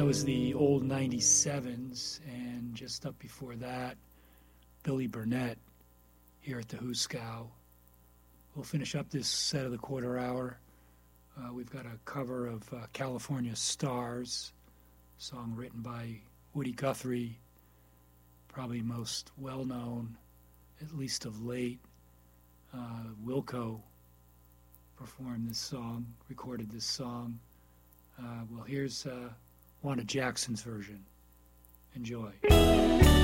That was the old 97s, and just up before that, Billy Burnett here at the Huskow. We'll finish up this set of the quarter hour. We've got a cover of California Stars, a song written by Woody Guthrie, probably most well-known, at least of late. Wilco performed this song, recorded this song. Well, here's Wanda Jackson's version. Enjoy.